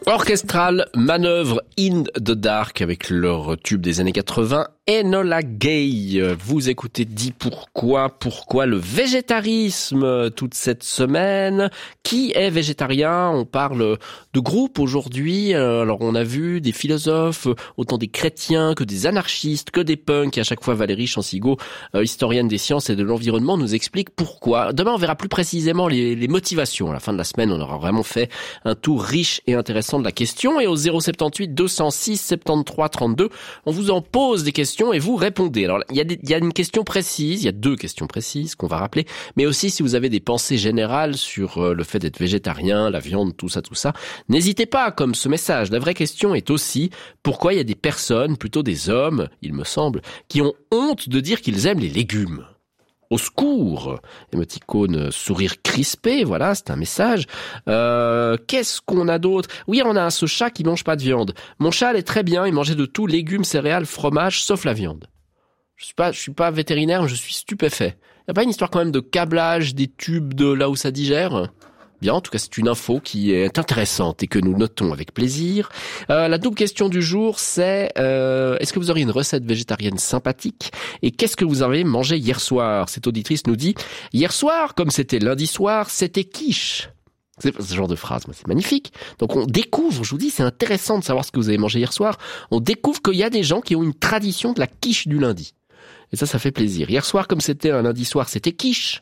Orchestral, manœuvre In the Dark avec leur tube des années 80, Enola Gay. Vous écoutez Dis pourquoi le végétarisme toute cette semaine. Qui est végétarien? On parle de groupe aujourd'hui. Alors on a vu des philosophes, autant des chrétiens que des anarchistes, que des punks. Et à chaque fois Valérie Chansigo, historienne des sciences et de l'environnement, nous explique pourquoi. Demain on verra plus précisément les motivations. À la fin de la semaine, on aura vraiment fait un tour riche et intéressant de la question. Et au 078 206 73 32, on vous en pose des questions et vous répondez. Alors il y a une question précise, il y a deux questions précises qu'on va rappeler, mais aussi si vous avez des pensées générales sur le fait d'être végétarien, la viande, tout ça, n'hésitez pas, comme ce message. La vraie question est aussi pourquoi il y a des personnes, plutôt des hommes, il me semble, qui ont honte de dire qu'ils aiment les légumes. Au secours! Émoticône sourire crispé, voilà, c'est un message. Qu'est-ce qu'on a d'autre? Oui, on a ce chat qui mange pas de viande. Mon chat allait très bien, il mangeait de tout, légumes, céréales, fromage, sauf la viande. Je suis pas vétérinaire, mais je suis stupéfait. Y a pas une histoire quand même de câblage des tubes de là où ça digère? Bien, en tout cas, c'est une info qui est intéressante et que nous notons avec plaisir. La double question du jour, c'est est-ce que vous auriez une recette végétarienne sympathique? Et qu'est-ce que vous avez mangé hier soir? Cette auditrice nous dit « Hier soir, comme c'était lundi soir, c'était quiche ». C'est ce genre de phrase, moi, c'est magnifique. Donc on découvre, je vous dis, c'est intéressant de savoir ce que vous avez mangé hier soir. On découvre qu'il y a des gens qui ont une tradition de la quiche du lundi. Et ça fait plaisir. Hier soir, comme c'était un lundi soir, c'était quiche.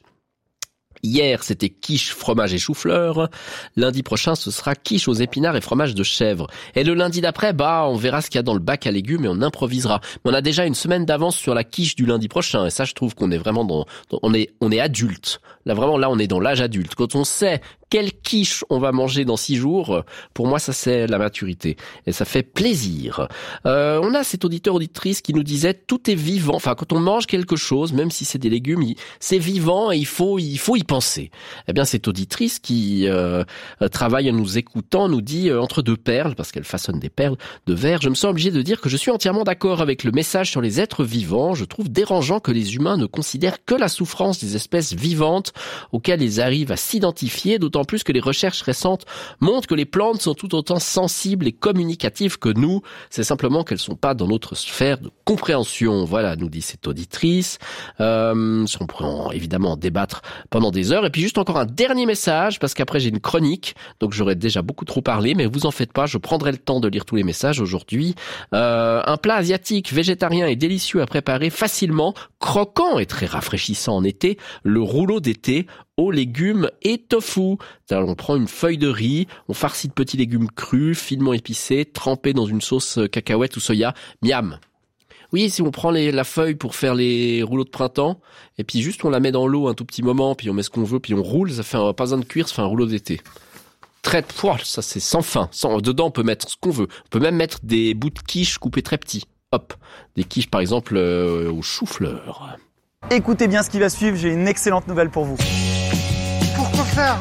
Hier, c'était quiche, fromage et chou-fleur. Lundi prochain, ce sera quiche aux épinards et fromage de chèvre. Et le lundi d'après, on verra ce qu'il y a dans le bac à légumes et on improvisera. Mais on a déjà une semaine d'avance sur la quiche du lundi prochain. Et ça, je trouve qu'on est vraiment on est adulte. Là, on est dans l'âge adulte. Quand on sait quelle quiche on va manger dans 6 jours, pour moi, ça, c'est la maturité. Et ça fait plaisir. On a cet auditeur-auditrice qui nous disait tout est vivant. Enfin, quand on mange quelque chose, même si c'est des légumes, c'est vivant et il faut y penser. Eh bien, cette auditrice qui travaille en nous écoutant nous dit entre deux perles, parce qu'elle façonne des perles de verre, je me sens obligé de dire que je suis entièrement d'accord avec le message sur les êtres vivants. Je trouve dérangeant que les humains ne considèrent que la souffrance des espèces vivantes auxquelles ils arrivent à s'identifier, d'autant plus que les recherches récentes montrent que les plantes sont tout autant sensibles et communicatives que nous. C'est simplement qu'elles sont pas dans notre sphère de compréhension. Voilà, nous dit cette auditrice. On pourrait évidemment débattre pendant des heures. Et puis juste encore un dernier message, parce qu'après j'ai une chronique, donc j'aurais déjà beaucoup trop parlé, mais vous en faites pas, je prendrai le temps de lire tous les messages aujourd'hui. Un plat asiatique, végétarien et délicieux à préparer facilement, croquant et très rafraîchissant en été, le rouleau d'été aux légumes et tofu. Alors, on prend une feuille de riz, on farcit de petits légumes crus, finement épicés, trempés dans une sauce cacahuète ou soya. Miam! Oui, si on prend la feuille pour faire les rouleaux de printemps, et puis juste on la met dans l'eau un tout petit moment, puis on met ce qu'on veut, puis on roule, ça fait pas besoin de cuire, ça fait un rouleau d'été. Ça c'est sans fin. Dedans on peut mettre ce qu'on veut. On peut même mettre des bouts de quiche coupés très petits. Hop, des quiches par exemple au chou-fleur. Écoutez bien ce qui va suivre, j'ai une excellente nouvelle pour vous. Pourquoi faire?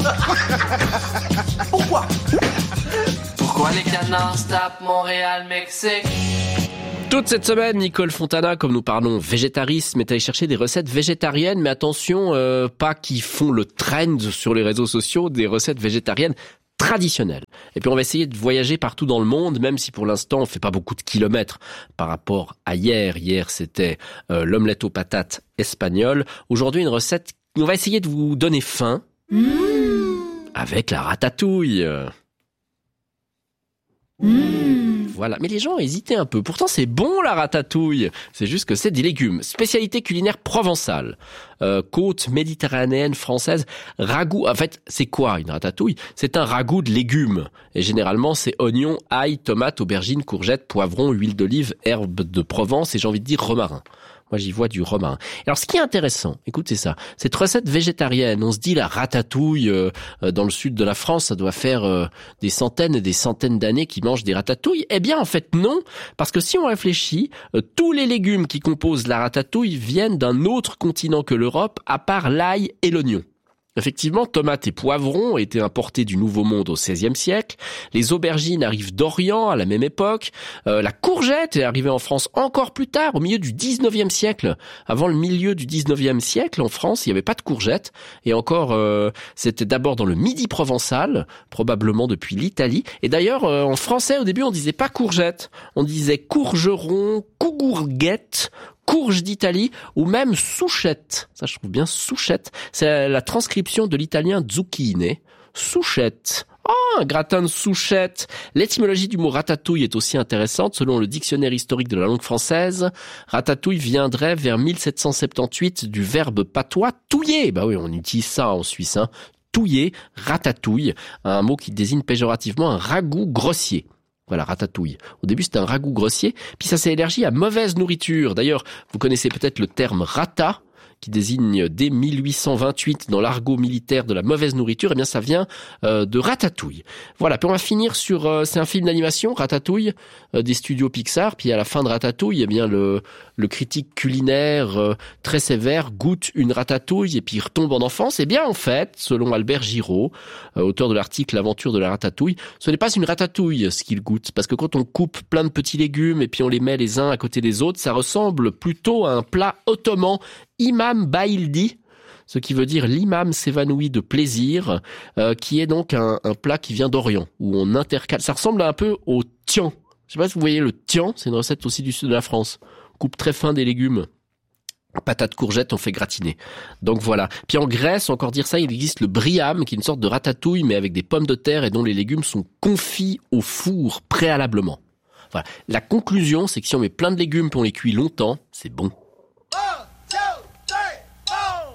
Pourquoi les canards se tapent Montréal-Mexique? Toute cette semaine, Nicole Fontana, comme nous parlons végétarisme, est allée chercher des recettes végétariennes, mais attention, pas qui font le trend sur les réseaux sociaux, des recettes végétariennes traditionnelles. Et puis on va essayer de voyager partout dans le monde, même si pour l'instant on fait pas beaucoup de kilomètres par rapport à hier. Hier c'était l'omelette aux patates espagnole. Aujourd'hui une recette, on va essayer de vous donner faim avec la ratatouille. Voilà, mais les gens hésitaient un peu. Pourtant, c'est bon la ratatouille. C'est juste que c'est des légumes. Spécialité culinaire provençale. Côte méditerranéenne française. Ragoût. En fait, c'est quoi une ratatouille? C'est un ragoût de légumes. Et généralement, c'est oignons, ail, tomates, aubergines, courgettes, poivrons, huile d'olive, herbes de Provence et j'ai envie de dire romarin. Moi, j'y vois du romarin. Alors, ce qui est intéressant, écoutez ça, cette recette végétarienne, on se dit la ratatouille dans le sud de la France, ça doit faire des centaines et des centaines d'années qu'ils mangent des ratatouilles. Eh bien, en fait, non, parce que si on réfléchit, tous les légumes qui composent la ratatouille viennent d'un autre continent que l'Europe, à part l'ail et l'oignon. Effectivement, tomates et poivrons ont été importés du Nouveau Monde au XVIe siècle. Les aubergines arrivent d'Orient à la même époque. La courgette est arrivée en France encore plus tard, au milieu du XIXe siècle. Avant le milieu du XIXe siècle, en France, il n'y avait pas de courgette. Et encore, c'était d'abord dans le Midi provençal, probablement depuis l'Italie. Et d'ailleurs, en français, au début, on disait pas courgette. On disait courgeron, cougourguette, courge d'Italie ou même souchette. Ça, je trouve bien souchette. C'est la transcription de l'italien zucchine. Souchette. Oh, un gratin de souchette. L'étymologie du mot ratatouille est aussi intéressante. Selon le dictionnaire historique de la langue française, ratatouille viendrait vers 1778 du verbe patois touiller. Bah oui, on utilise ça en Suisse, hein. Touiller, ratatouille, un mot qui désigne péjorativement un ragoût grossier. Voilà, ratatouille. Au début, c'était un ragoût grossier, puis ça s'est élargi à mauvaise nourriture. D'ailleurs, vous connaissez peut-être le terme rata, qui désigne dès 1828 dans l'argot militaire de la mauvaise nourriture. Eh bien, ça vient de Ratatouille. Voilà, puis on va finir sur... c'est un film d'animation, Ratatouille, des studios Pixar. Puis à la fin de Ratatouille, eh bien, le critique culinaire très sévère goûte une ratatouille et puis il retombe en enfance. Eh bien, en fait, selon Albert Giraud, auteur de l'article L'aventure de la ratatouille, ce n'est pas une ratatouille ce qu'il goûte. Parce que quand on coupe plein de petits légumes et puis on les met les uns à côté des autres, ça ressemble plutôt à un plat ottoman, Imam Baildi, ce qui veut dire l'imam s'évanouit de plaisir, qui est donc un plat qui vient d'Orient, où on intercale. Ça ressemble un peu au tian. Je sais pas si vous voyez le tian, c'est une recette aussi du sud de la France. On coupe très fin des légumes. Patates, courgettes, on fait gratiner. Donc voilà. Puis en Grèce, encore dire ça, il existe le briam, qui est une sorte de ratatouille, mais avec des pommes de terre et dont les légumes sont confits au four préalablement. Voilà. La conclusion, c'est que si on met plein de légumes et on les cuit longtemps, c'est bon.